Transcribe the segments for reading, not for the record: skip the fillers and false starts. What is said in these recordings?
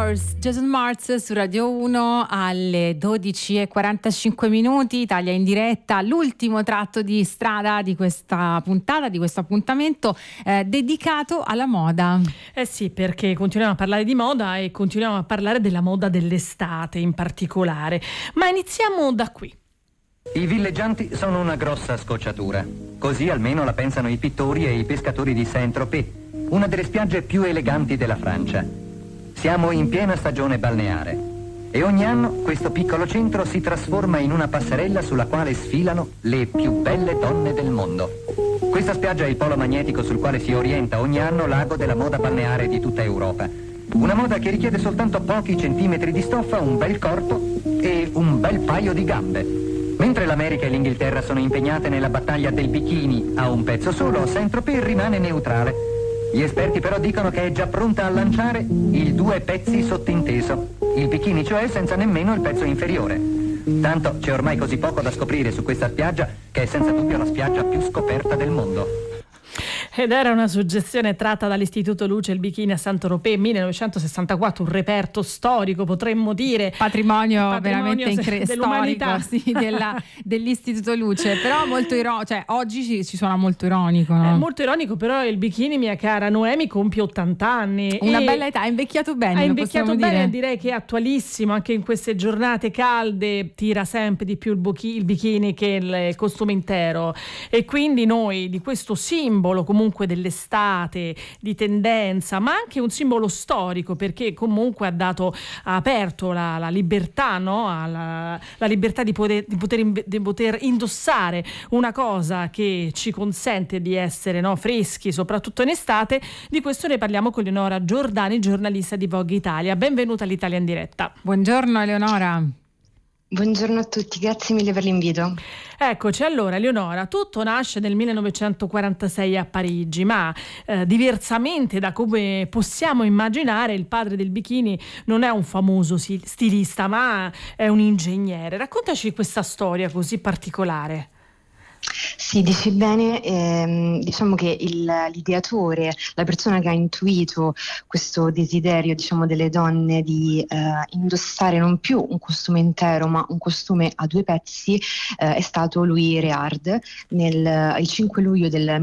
Doors, Jason Mraz su Radio 1 alle 12:45, Italia in diretta, l'ultimo tratto di strada di questa puntata, di questo appuntamento dedicato alla moda. Eh sì, perché continuiamo a parlare di moda e continuiamo a parlare della moda dell'estate in particolare, ma iniziamo da qui. I villeggianti sono una grossa scocciatura, così almeno la pensano i pittori e i pescatori di Saint-Tropez, una delle spiagge più eleganti della Francia. Siamo in piena stagione balneare e ogni anno questo piccolo centro si trasforma in una passerella sulla quale sfilano le più belle donne del mondo. Questa spiaggia è il polo magnetico sul quale si orienta ogni anno l'ago della moda balneare di tutta Europa. Una moda che richiede soltanto pochi centimetri di stoffa, un bel corpo e un bel paio di gambe. Mentre l'America e l'Inghilterra sono impegnate nella battaglia del bikini a un pezzo solo, Saint-Tropez rimane neutrale. Gli esperti però dicono che è già pronta a lanciare il 2 pezzi sottinteso, il bikini cioè senza nemmeno il pezzo inferiore. Tanto c'è ormai così poco da scoprire su questa spiaggia che è senza dubbio la spiaggia più scoperta del mondo. Ed era una suggestione tratta dall'Istituto Luce il bikini a Saint-Tropez 1964, un reperto storico, potremmo dire patrimonio veramente storico, sì, dell'Istituto Luce, però molto ironico, cioè oggi ci suona molto ironico, no? È molto ironico, però il bikini, mia cara Noemi, compie 80 anni. Una bella età, è invecchiato bene. È invecchiato bene, direi che è attualissimo anche in queste giornate calde, tira sempre di più il bikini che il costume intero, e quindi noi di questo simbolo comunque dell'estate, di tendenza, ma anche un simbolo storico, perché comunque ha aperto la libertà, no? La libertà di poter indossare una cosa che ci consente di essere, no, freschi, soprattutto in estate. Di questo ne parliamo con Eleonora Giordani, giornalista di Vogue Italia. Benvenuta all'Italia in diretta. Buongiorno Eleonora. Buongiorno a tutti, grazie mille per l'invito. Eccoci, allora Eleonora, tutto nasce nel 1946 a Parigi, ma diversamente da come possiamo immaginare, il padre del bikini non è un famoso stilista, ma è un ingegnere. Raccontaci questa storia così particolare. Sì, dici bene, diciamo che l'ideatore, la persona che ha intuito questo desiderio, diciamo, delle donne di indossare non più un costume intero ma un costume a 2 pezzi, è stato Louis Réard il 5 luglio del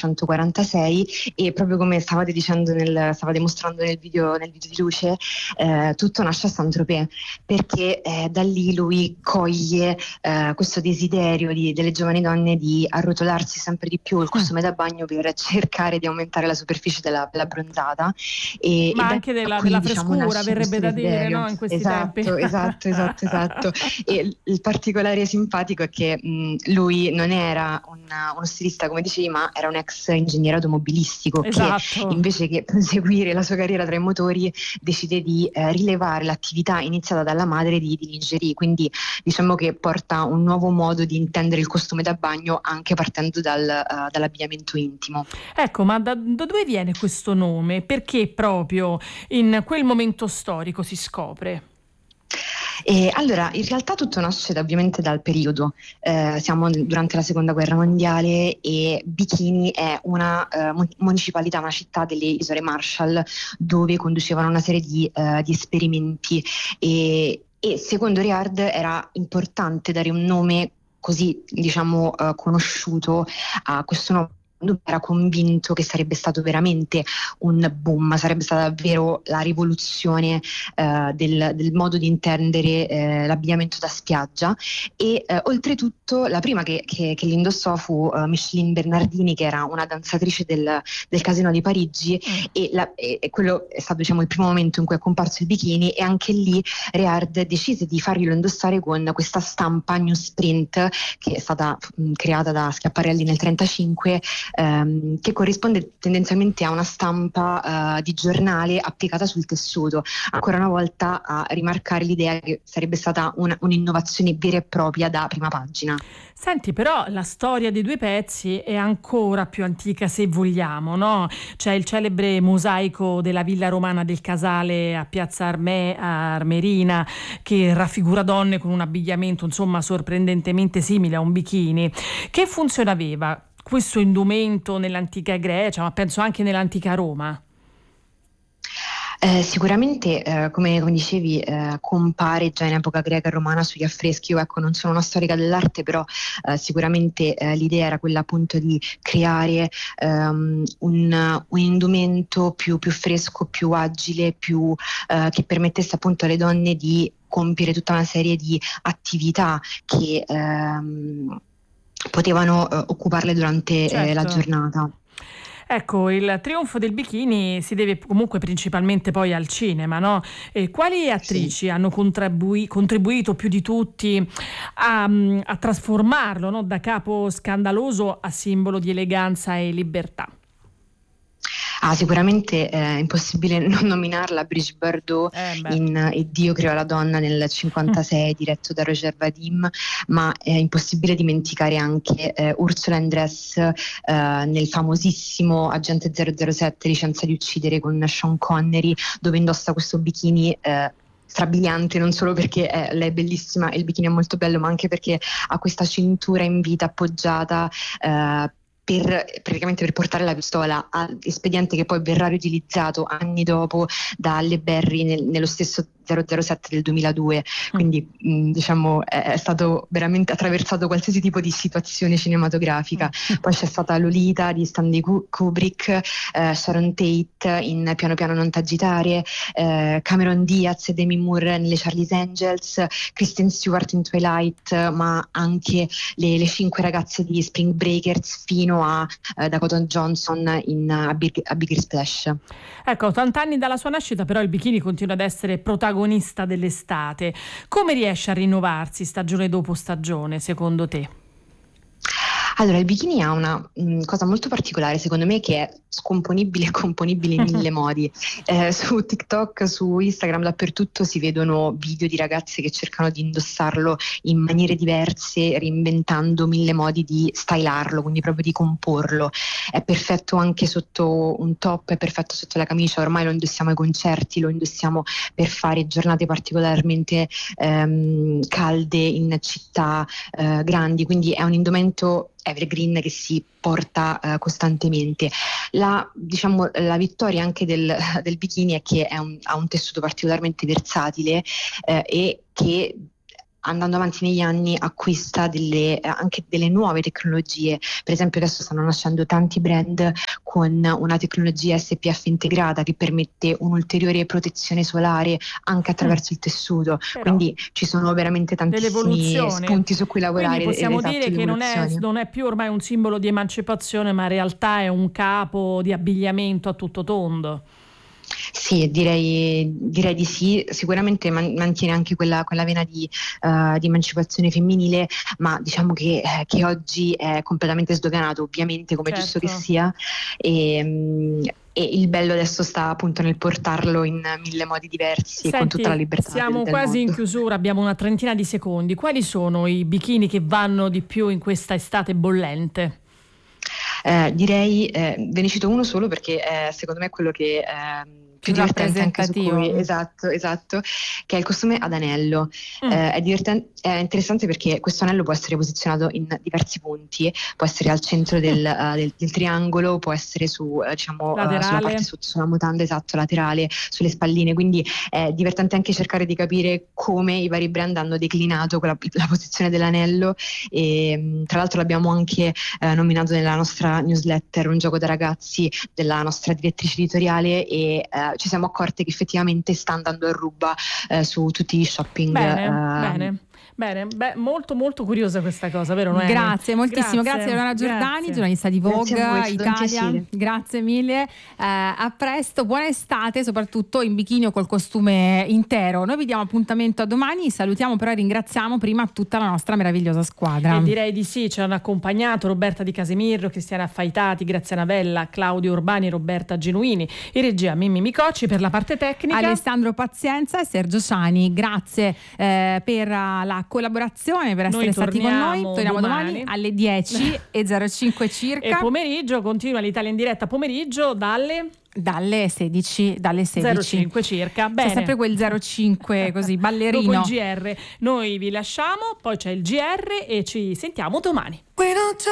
1946, e proprio come stavate mostrando nel video di Luce, tutto nasce a Saint-Tropez, perché da lì lui coglie questo desiderio delle giovani donne di arrotolarsi sempre di più il costume da bagno per cercare di aumentare la superficie della bronzata, ma anche della frescura, verrebbe da dire, no? In questi tempi. Esatto. E il particolare simpatico è che lui non era uno stilista, come dicevi, ma era un ex ingegnere automobilistico, esatto, che invece che proseguire la sua carriera tra i motori decide di rilevare l'attività iniziata dalla madre di lingerie, quindi diciamo che porta un nuovo modo di intendere il costume da bagno, anche partendo dall'abbigliamento intimo. Ecco, ma da dove viene questo nome? Perché proprio in quel momento storico si scopre? Allora, in realtà tutto nasce ovviamente dal periodo. Siamo durante la Seconda Guerra Mondiale e Bikini è una municipalità, una città delle Isole Marshall, dove conducevano una serie di esperimenti, e secondo Réard era importante dare un nome così, diciamo, conosciuto a questo nuovo. Era convinto che sarebbe stato veramente un boom, sarebbe stata davvero la rivoluzione del modo di intendere l'abbigliamento da spiaggia, e oltretutto la prima che li indossò fu Micheline Bernardini, che era una danzatrice del Casino di Parigi, e quello è stato, diciamo, il primo momento in cui è comparso il bikini, e anche lì Réard decise di farglielo indossare con questa stampa newsprint che è stata creata da Schiaparelli nel 1935, che corrisponde tendenzialmente a una stampa di giornale applicata sul tessuto, ancora una volta a rimarcare l'idea che sarebbe stata un'innovazione vera e propria da prima pagina. Senti, però la storia dei 2 pezzi è ancora più antica, se vogliamo, no? C'è il celebre mosaico della villa romana del Casale a Piazza Armerina, che raffigura donne con un abbigliamento, insomma, sorprendentemente simile a un bikini. Che funzione aveva questo indumento nell'antica Grecia, ma penso anche nell'antica Roma? Sicuramente, come dicevi, compare già in epoca greca e romana sugli affreschi. Io, ecco, non sono una storica dell'arte, però sicuramente l'idea era quella appunto di creare un indumento più fresco, più agile, che permettesse appunto alle donne di compiere tutta una serie di attività che potevano occuparle durante la giornata. Ecco, il trionfo del bikini si deve comunque principalmente poi al cinema, no? Quali attrici hanno contribuito più di tutti a trasformarlo, no? Da capo scandaloso a simbolo di eleganza e libertà? Sicuramente è impossibile non nominarla Brigitte Bardot in E Dio creò la donna nel 1956, diretto da Roger Vadim, ma è impossibile dimenticare anche Ursula Andress nel famosissimo Agente 007 Licenza di uccidere con Sean Connery, dove indossa questo bikini strabiliante, non solo perché lei è bellissima e il bikini è molto bello, ma anche perché ha questa cintura in vita appoggiata praticamente per portare la pistola all'espediente che poi verrà riutilizzato anni dopo da Halle Berry nello stesso 007 del 2002, quindi diciamo è stato veramente attraversato qualsiasi tipo di situazione cinematografica. Poi c'è stata Lolita di Stanley Kubrick, Sharon Tate in Piano piano non t'agitare, Cameron Diaz e Demi Moore nelle Charlie's Angels, Kristen Stewart in Twilight, ma anche le 5 ragazze di Spring Breakers fino a Dakota Johnson in A Bigger Splash. Ecco, 80 anni dalla sua nascita, però il bikini continua ad essere protagonista dell'estate. Come riesce a rinnovarsi stagione dopo stagione, secondo te? Allora, il bikini ha una cosa molto particolare, secondo me, che è scomponibile e componibile in mille modi. Su TikTok, su Instagram, dappertutto si vedono video di ragazze che cercano di indossarlo in maniere diverse, reinventando mille modi di stylarlo, quindi proprio di comporlo. È perfetto anche sotto un top, è perfetto sotto la camicia, ormai lo indossiamo ai concerti, lo indossiamo per fare giornate particolarmente calde in città grandi, quindi è un indumento evergreen che si porta costantemente. La vittoria anche del bikini è che ha un tessuto particolarmente versatile e che andando avanti negli anni acquista anche delle nuove tecnologie. Per esempio adesso stanno nascendo tanti brand con una tecnologia SPF integrata che permette un'ulteriore protezione solare anche attraverso il tessuto. Però, quindi ci sono veramente tantissimi spunti su cui lavorare. Quindi possiamo dire che non è più ormai un simbolo di emancipazione, ma in realtà è un capo di abbigliamento a tutto tondo. Sì, direi di sì. Sicuramente mantiene anche quella vena di emancipazione femminile, ma diciamo che oggi è completamente sdoganato, ovviamente, come è giusto che sia, e il bello adesso sta appunto nel portarlo in mille modi diversi. Senti, e con tutta la libertà siamo del quasi mondo. in chiusura, abbiamo una trentina di secondi. Quali sono i bikini che vanno di più in questa estate bollente? Direi ve ne cito uno solo perché secondo me è quello che più divertente, anche su cui, esatto, che è il costume ad anello. È interessante perché questo anello può essere posizionato in diversi punti, può essere al centro del triangolo, può essere sulla parte sulla mutanda, esatto, laterale, sulle spalline, quindi è divertente anche cercare di capire come i vari brand hanno declinato la posizione dell'anello, e tra l'altro l'abbiamo anche nominato nella nostra newsletter, un gioco da ragazzi della nostra direttrice editoriale, e ci siamo accorte che effettivamente sta andando a ruba su tutti gli shopping. Bene, molto molto curiosa questa cosa, vero Noemi? Grazie moltissimo, grazie Eleonora Giordani, giornalista di Vogue Italia, grazie mille, a presto, buona estate, soprattutto in bikini o col costume intero. Noi vi diamo appuntamento a domani, salutiamo però e ringraziamo prima tutta la nostra meravigliosa squadra. E direi di sì, ci hanno accompagnato Roberta Di Casemirro, Cristiana Affaitati, Graziana Vella, Claudio Urbani, Roberta Genuini, in regia Mimmi Micocci, per la parte tecnica Alessandro Pazienza e Sergio Sani. Grazie per la collaborazione, per essere stati con noi. Torniamo domani alle 10:05 circa. E pomeriggio continua l'Italia in diretta pomeriggio dalle 16 05 circa. Bene. C'è sempre quel 05 così ballerino. Dopo il GR noi vi lasciamo, poi c'è il GR e ci sentiamo domani.